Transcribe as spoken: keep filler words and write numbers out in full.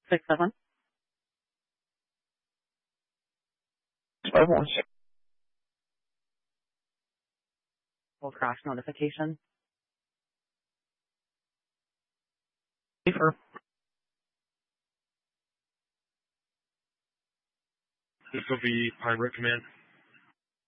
Six seven. Five one six. Full crash notification. Safer. This will be Pirate Command.